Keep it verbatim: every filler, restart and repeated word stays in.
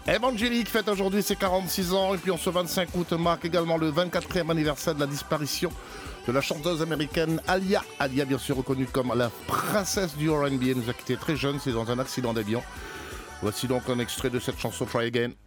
Evangélique fête aujourd'hui ses quarante-six ans et puis en ce vingt-cinq août marque également le vingt-quatrième anniversaire de la disparition de la chanteuse américaine Alia. Alia bien sûr reconnue comme la princesse du R and B, elle nous a quitté très jeune, c'est dans un accident d'avion. Voici donc un extrait de cette chanson Try Again.